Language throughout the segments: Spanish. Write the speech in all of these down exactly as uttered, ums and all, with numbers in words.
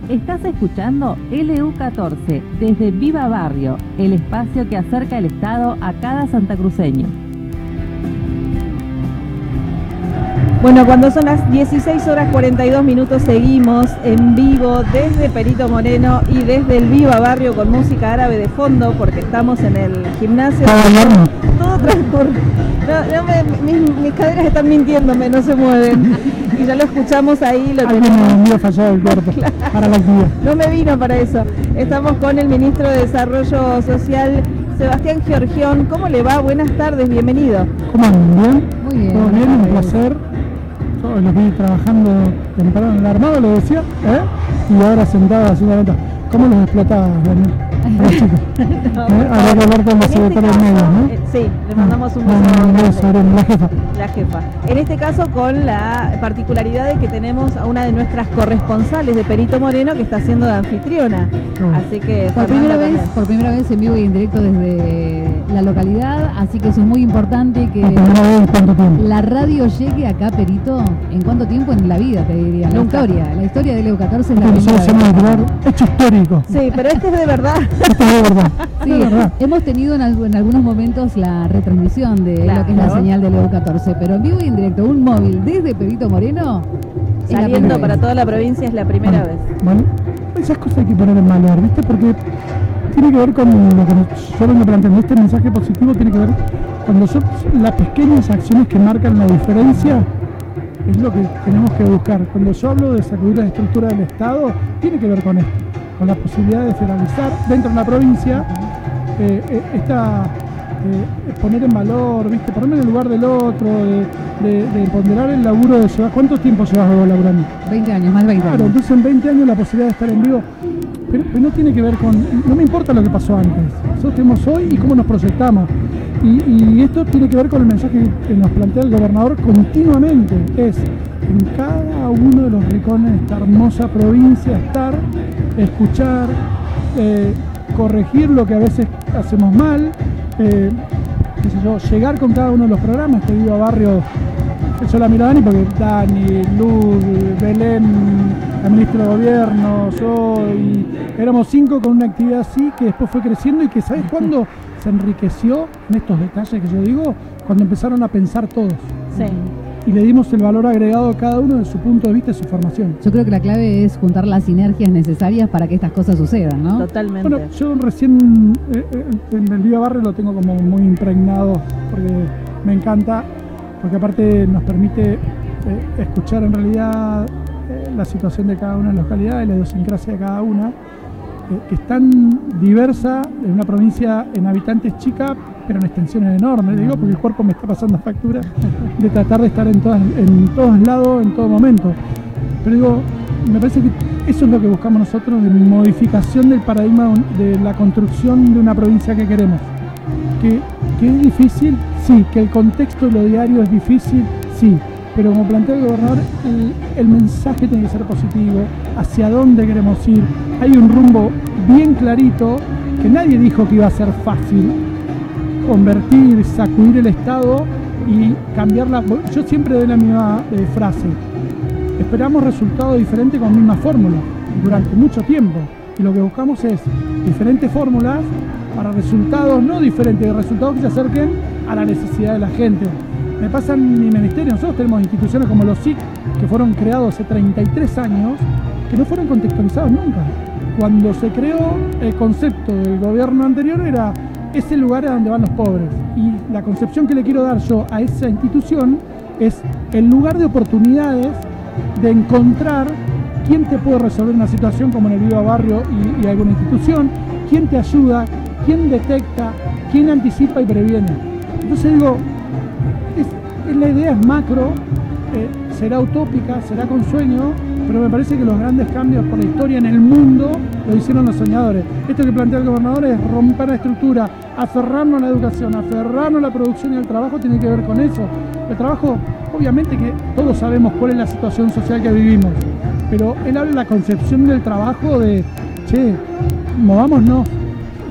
Estás escuchando L U catorce desde Viva Barrio, el espacio que acerca el Estado a cada santacruceño. Bueno, cuando son las dieciséis horas cuarenta y dos minutos seguimos en vivo desde Perito Moreno y desde el Viva Barrio con música árabe de fondo porque estamos en el gimnasio. Todo transcurre. No, no me, mis, mis caderas están mintiéndome, no se mueven. Y ya lo escuchamos ahí. Lo Alguien me vino fallado el cuerpo claro. Para la actividad. No me vino para eso. Estamos con el Ministro de Desarrollo Social, Sebastián Giorgión. ¿Cómo le va? Buenas tardes, bienvenido. ¿Cómo andan? ¿Bien? Muy bien. Todo bien, un placer. Yo los vi trabajando temprano en la Armada, lo decía, ¿eh? Y ahora sentado haciendo la nota. ¿Cómo los explotaba, Daniel? A los chicos. No, ¿Eh? Habrá que hablar con la secretaria de medios, ¿no? Eh, sí, le mandamos un beso. No, no, sobre la jefa. La jefa. En este caso con la particularidad de que tenemos a una de nuestras corresponsales de Perito Moreno que está haciendo de anfitriona. Oh. Así que por primera vez, también. por primera vez en vivo y en directo desde la localidad, así que eso es muy importante que la radio llegue acá a Perito. ¿En cuánto tiempo? En la vida, te diría. La Nunca. historia. La historia del L U catorce es la Entonces, primera vez. Hecho histórico. Sí, pero este es de verdad. Este es de verdad. Sí, de verdad. Hemos tenido en, en algunos momentos la retransmisión de claro. lo que es la señal del L U catorce, pero en vivo y en directo, un móvil desde Perito Moreno. Saliendo para toda la provincia es la primera bueno, vez. Bueno, esas cosas hay que poner en valor, ¿viste? Porque tiene que ver con lo que yo vengo planteando. Este mensaje positivo tiene que ver cuando son las pequeñas acciones que marcan la diferencia. Es lo que tenemos que buscar. Cuando yo hablo de sacudir la estructura del Estado, tiene que ver con esto, con la posibilidad de federalizar dentro de una provincia, eh, eh, esta, eh, poner en valor, ¿viste? Ponerme en el lugar del otro, de, de, de ponderar el laburo de llevar. ¿Cuánto tiempo llevas vos laburando? veinte años, más de veinte claro, años. Entonces en veinte años la posibilidad de estar en vivo, pero, pero no tiene que ver con, no me importa lo que pasó antes, nosotros tenemos hoy y cómo nos proyectamos. Y, y esto tiene que ver con el mensaje que nos plantea el gobernador continuamente, es en cada uno de los rincones de esta hermosa provincia estar, escuchar, eh, corregir lo que a veces hacemos mal, eh, qué sé yo, llegar con cada uno de los programas. Te digo a Barrio, yo la miro a Dani porque Dani, Luz, Belén, la ministra de Gobierno, yo, y éramos cinco con una actividad así que después fue creciendo y que ¿sabes cuándo se enriqueció en estos detalles que yo digo? Cuando empezaron a pensar todos. Sí. Y le dimos el valor agregado a cada uno de su punto de vista y su formación. Yo creo que la clave es juntar las sinergias necesarias para que estas cosas sucedan, ¿no? Totalmente. Bueno, yo recién eh, eh, en el Viva Barrio lo tengo como muy impregnado porque me encanta, porque aparte nos permite eh, escuchar en realidad eh, la situación de cada una de las localidades, la idiosincrasia de cada una, eh, que es tan diversa, en una provincia en habitantes chica, pero en extensiones enormes, digo, porque el cuerpo me está pasando factura de tratar de estar en, todas, en todos lados, en todo momento. Pero digo, me parece que eso es lo que buscamos nosotros, de modificación del paradigma de la construcción de una provincia que queremos. Que, que es difícil, sí, que el contexto de lo diario es difícil, sí, pero como plantea el gobernador, el, el mensaje tiene que ser positivo, hacia dónde queremos ir. Hay un rumbo bien clarito, que nadie dijo que iba a ser fácil convertir, sacudir el Estado y cambiarla. Yo siempre doy la misma eh, frase, esperamos resultados diferentes con misma fórmula durante mucho tiempo, y lo que buscamos es diferentes fórmulas para resultados no diferentes, resultados que se acerquen a la necesidad de la gente. Me pasa en mi ministerio, nosotros tenemos instituciones como los S I C, que fueron creados hace treinta y tres años, que no fueron contextualizados nunca. Cuando se creó, el concepto del gobierno anterior era ese lugar a donde van los pobres, y la concepción que le quiero dar yo a esa institución es el lugar de oportunidades de encontrar quién te puede resolver una situación como en el Viva Barrio y, y alguna institución, quién te ayuda, quién detecta, quién anticipa y previene. Entonces digo, es, es la idea es macro, eh, será utópica, será con sueño, pero me parece que los grandes cambios por la historia en el mundo lo hicieron los soñadores. Esto que plantea el gobernador es romper la estructura, aferrarnos a la educación, aferrarnos a la producción y al trabajo, tiene que ver con eso. El trabajo, obviamente que todos sabemos cuál es la situación social que vivimos, pero él habla de la concepción del trabajo de, che, movámonos,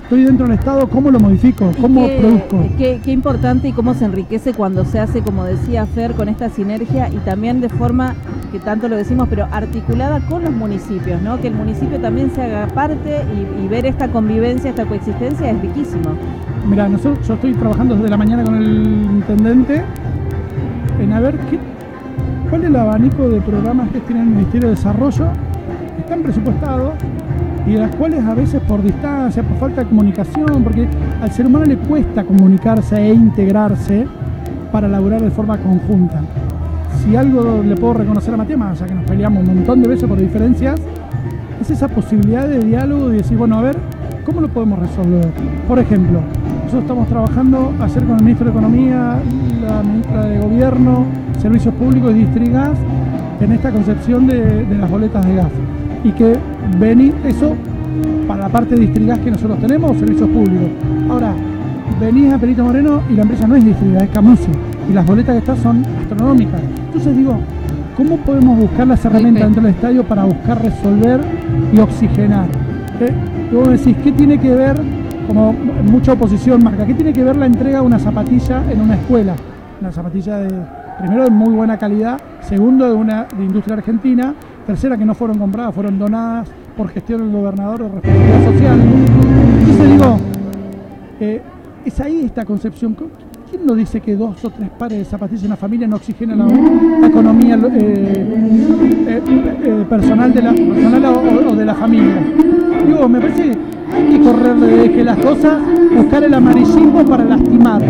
estoy dentro del Estado, ¿cómo lo modifico? ¿Cómo qué, produzco? Qué, qué importante y cómo se enriquece cuando se hace, como decía Fer, con esta sinergia y también de forma, que tanto lo decimos, pero articulada con los municipios, ¿no? Que el municipio también se haga parte y, y ver esta convivencia, esta coexistencia es riquísimo. Mira, nosotros, yo estoy trabajando desde la mañana con el intendente en a ver qué, cuál es el abanico de programas que tiene el Ministerio de Desarrollo, que están presupuestados y de las cuales a veces por distancia, por falta de comunicación, porque al ser humano le cuesta comunicarse e integrarse para laburar de forma conjunta. Si algo le puedo reconocer a Matías, más allá que nos peleamos un montón de veces por diferencias, es esa posibilidad de diálogo y decir, bueno, a ver, ¿cómo lo podemos resolver? Por ejemplo, nosotros estamos trabajando ayer con el ministro de Economía, la ministra de Gobierno, Servicios Públicos y Distrigas en esta concepción de, de las boletas de gas. Y que venir eso para la parte de Distrigas que nosotros tenemos, Servicios Públicos. Ahora, venís a Perito Moreno y la empresa no es Distrigas, es Camusi. Y las boletas que están son astronómicas. Entonces digo, ¿cómo podemos buscar las herramientas dentro del estadio para buscar resolver y oxigenar? ¿Eh? Y vos decís, ¿qué tiene que ver, como mucha oposición marca, qué tiene que ver la entrega de una zapatilla en una escuela? Una zapatilla de, primero, de muy buena calidad, segundo, de una de industria argentina, tercera, que no fueron compradas, fueron donadas por gestión del gobernador de responsabilidad social. Entonces digo, eh, es ahí esta concepción. ¿Quién no dice que dos o tres pares de zapatillas en una familia no oxigenan la, la economía eh, eh, eh, personal, de la, personal o, o de la familia? Digo, me parece que hay que correr de que las cosas, buscar el amarillismo para lastimar.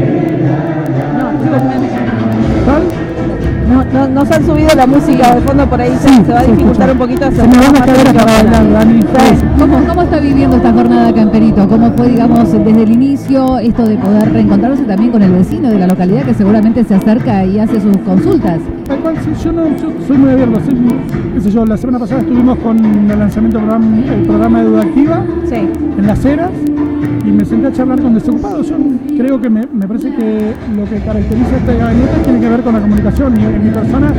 No, ¿tal? No, no, nos han subido la música de fondo por ahí, sí, se, se va a dificultar un poquito. Se me van a caer para bailar, Dani. ¿Cómo, ¿Cómo está viviendo esta jornada acá en Perito? ¿Cómo fue, digamos, desde el inicio esto de poder reencontrarse también con el vecino de la localidad que seguramente se acerca y hace sus consultas? Tal cual, sí, yo, no, yo soy muy abierto. Soy, qué sé yo, la semana pasada estuvimos con el lanzamiento del programa, el programa de Duda Activa, sí, en Las Heras, y me senté a charlar con desocupados. Yo creo que me, me parece que lo que caracteriza este gabinete tiene que ver con la comunicación. Y en mi persona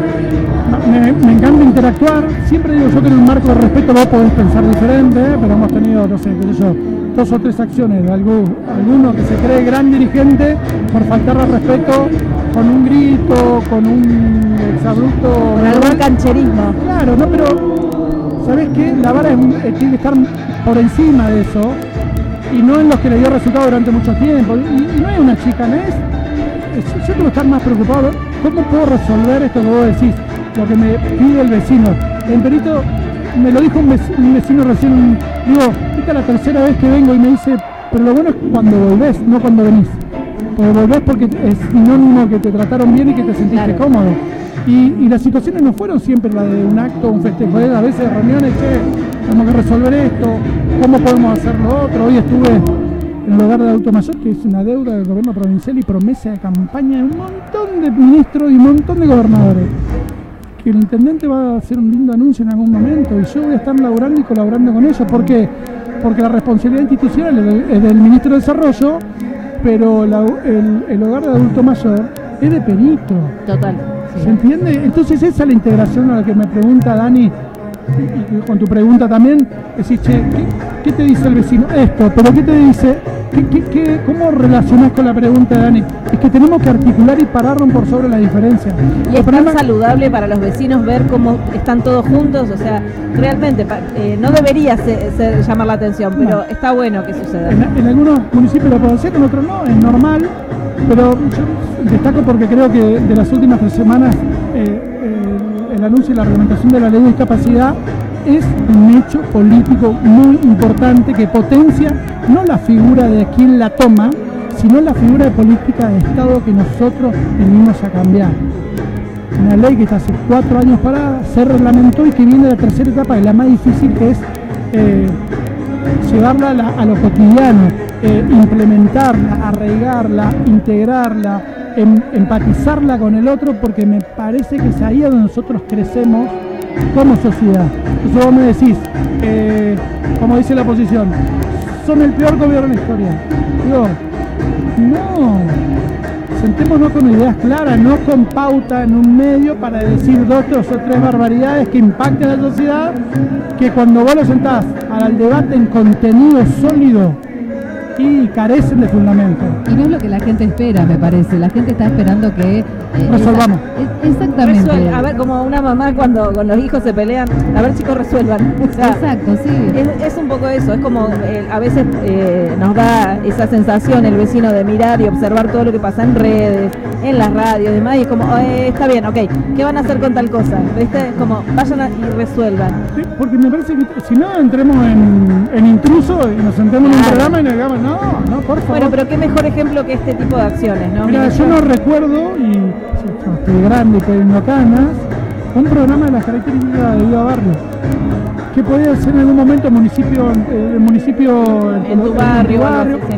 me, me encanta interactuar. Siempre digo yo que en un marco de respeto vos podés pensar diferente, ¿eh? Pero hemos tenido, no sé, qué sé yo, dos o tres acciones de algún, alguno que se cree gran dirigente por faltar al respeto con un grito, con un exabrupto, con algún cancherismo. Claro, no, pero ¿sabés qué? La vara es, eh, tiene que estar por encima de eso y no en los que le dio resultado durante mucho tiempo. Y, y no es una chica, ¿no es? es yo tengo que estar más preocupado. ¿Cómo puedo resolver esto que vos decís? Lo que me pide el vecino. En Perito me lo dijo un vecino, un vecino recién, digo, esta es la tercera vez que vengo y me dice, pero lo bueno es cuando volvés, no cuando venís. Porque volvés porque es sinónimo que te trataron bien y que te sentiste claro, cómodo. Y, y las situaciones no fueron siempre la de un acto, un festejo, a veces reuniones, che, tenemos que resolver esto, ¿cómo podemos hacer lo otro? Hoy estuve en el hogar de adulto mayor, que es una deuda del gobierno provincial y promesa de campaña de un montón de ministros y un montón de gobernadores. Que el intendente va a hacer un lindo anuncio en algún momento y yo voy a estar laburando y colaborando con ellos. ¿Por qué? Porque la responsabilidad institucional es del, es del ministro de Desarrollo, pero la, el, el hogar de adulto mayor es de Perito. Total. ¿Se entiende? Entonces esa es la integración a la que me pregunta Dani, y, y con tu pregunta también, decís, che, ¿qué, ¿qué te dice el vecino? Esto, pero ¿qué te dice? ¿Qué, qué, qué, ¿Cómo relacionás con la pregunta de Dani? Es que tenemos que articular y pararnos por sobre la diferencia. Y es tan saludable para los vecinos ver cómo están todos juntos, o sea, realmente eh, no debería ser, ser, llamar la atención, pero no, está bueno que suceda. En, en algunos municipios lo puedo hacer, en otros no, es normal, pero yo destaco porque creo que de las últimas tres semanas eh, eh, el anuncio y la reglamentación de la ley de discapacidad es un hecho político muy importante que potencia no la figura de quien la toma, sino la figura de política de Estado que nosotros venimos a cambiar. Una ley que está hace cuatro años parada, se reglamentó y que viene de la tercera etapa, de la más difícil, que es eh, llevarla a, la, a lo cotidiano, eh, implementarla, arraigarla, integrarla, em, empatizarla con el otro, porque me parece que es ahí donde nosotros crecemos como sociedad. Entonces vos me decís, eh, como dice la oposición, son el peor gobierno de la historia. Digo, no, sentémonos con ideas claras, no con pauta en un medio para decir dos, dos o tres barbaridades que impacten a la sociedad, que cuando vos lo sentás al debate en contenido sólido y carecen de fundamento. Y no es lo que la gente espera, me parece. La gente está esperando que... Eh, resolvamos. Esa, exactamente. Resuel, a ver, como una mamá cuando con los hijos se pelean, a ver chicos resuelvan. O sea, exacto, sí. Es, es un poco eso, es como eh, a veces eh, nos da esa sensación el vecino de mirar y observar todo lo que pasa en redes, en las radios y demás, y es como, eh, está bien, ok, ¿qué van a hacer con tal cosa? ¿Viste? Como, vayan a, y resuelvan. Sí, porque me parece que si no entremos en, en intruso y nos sentemos claro. en un programa y nos digamos, no, no, por favor. Bueno, pero qué mejor ejemplo que este tipo de acciones, ¿no? Mira, yo no recuerdo, y yo estoy grande y tengo canas, un programa de las características de Viva Barrio, que podía ser en algún momento municipio, el municipio en tu barrio, barrio sí.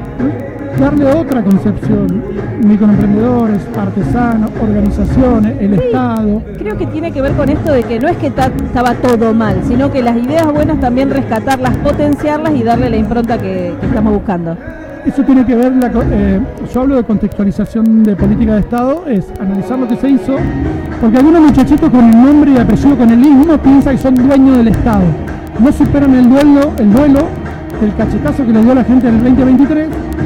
darle otra concepción, microemprendedores, artesanos, organizaciones, el sí, Estado. Creo que tiene que ver con esto de que no es que ta, estaba todo mal, sino que las ideas buenas también rescatarlas, potenciarlas y darle la impronta que, que estamos buscando. Eso tiene que ver, la, eh, yo hablo de contextualización de política de Estado, es analizar lo que se hizo, porque algunos muchachitos con el nombre y apellido con el mismo piensan que son dueños del Estado. No superan el duelo, el duelo, el cachetazo que les dio la gente en el veinte veintitrés,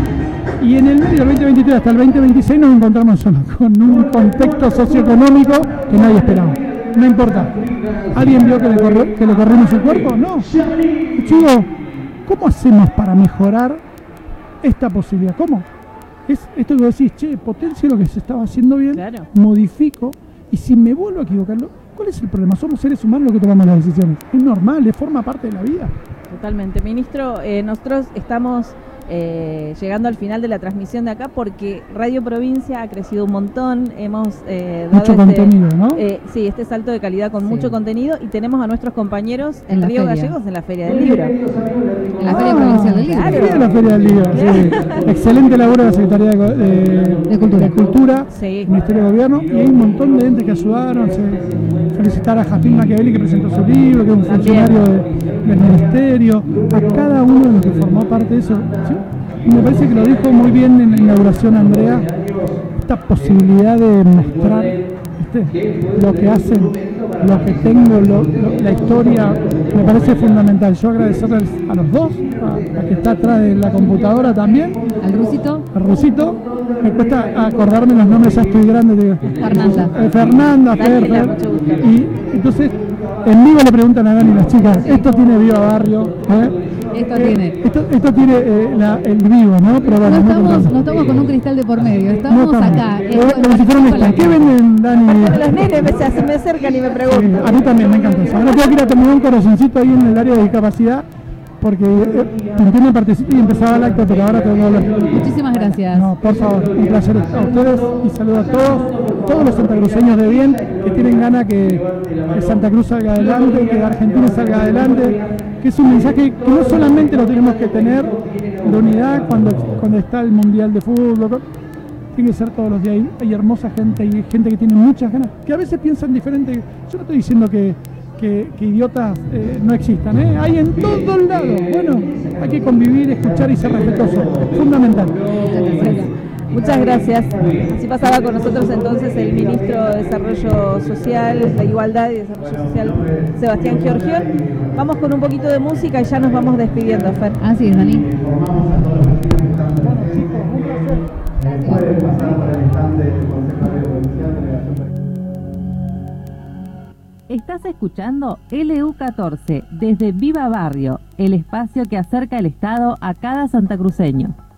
y en el medio del veinte veintitrés hasta el veinte veintiséis nos encontramos solo con un contexto socioeconómico que nadie esperaba. No importa. ¿Alguien vio que le, corre, que le corrimos el cuerpo? No. Chico, ¿cómo hacemos para mejorar esta posibilidad? ¿Cómo? Es esto que decís, che, potencio lo que se estaba haciendo bien, claro. modifico, y si me vuelvo a equivocar, ¿cuál es el problema? Somos seres humanos los que tomamos las decisiones. Es normal, es forma parte de la vida. Totalmente. Ministro, eh, nosotros estamos eh, llegando al final de la transmisión de acá porque Radio Provincia ha crecido un montón, hemos eh, dado mucho este, contenido, ¿no? Eh, sí, este salto de calidad con sí. mucho contenido, y tenemos a nuestros compañeros en, en Río feria. Gallegos en la Feria del Libro. En la Feria Provincial del Libro. Claro. La Feria del Libro, sí. Excelente laburo de la Secretaría de, de, de Cultura, de Cultura sí. Ministerio de Gobierno, y hay un montón de entes que ayudaron. Se, felicitar a Jasmine Machiavelli, que presentó su libro, que es un funcionario de, del Ministerio, a cada uno de los que formó parte de eso. ¿Sí? Y me parece que lo dijo muy bien en la inauguración Andrea, esta posibilidad de mostrar, ¿viste?, lo que hacen, lo que tengo, lo, lo, la historia, me parece fundamental. Yo agradecerles a los dos, a, a que está atrás de la computadora también. Al Rusito. Al Rusito. Me cuesta acordarme los nombres, ya estoy grande. Digo. Fernanda. Eh, Fernanda, Fer, Fer. Y entonces, en vivo le preguntan a Dani las chicas, sí. esto tiene Viva Barrio, ¿eh? Esto tiene. Esto, esto tiene eh, la, el vivo, ¿no? Pero bueno, no, estamos, no estamos con un cristal de por medio, estamos, no estamos. acá. Eh, como si fueran estas. ¿Qué venden, Dani? Los nenes me, se me acercan y me preguntan. Sí, a mí también me encanta eso. Ahora tengo que ir a tomar un corazoncito ahí en el área de discapacidad, porque eh, Tintín me participé y empezaba el acto, pero ahora tengo que hablar. Muchísimas gracias. No, por favor, un placer a ustedes y saludo a todos, todos los santacruceños de bien que tienen ganas que, que Santa Cruz salga adelante, que Argentina salga adelante, que es un mensaje que no solamente lo tenemos que tener de unidad cuando, cuando está el Mundial de Fútbol, tiene que ser todos los días. Hay, hay hermosa gente, hay gente que tiene muchas ganas, que a veces piensan diferente. Yo no estoy diciendo que Que, que idiotas eh, no existan, ¿eh? Hay en todos lados. Bueno, hay que convivir, escuchar y ser respetuoso. Fundamental. Muchas gracias. Así pasaba con nosotros entonces el ministro de Desarrollo Social, de Igualdad y Desarrollo Social, Sebastián Giorgión. Vamos con un poquito de música y ya nos vamos despidiendo, Fer. Así es, Dani. Estás escuchando L U catorce desde Viva Barrio, el espacio que acerca el Estado a cada santacruceño.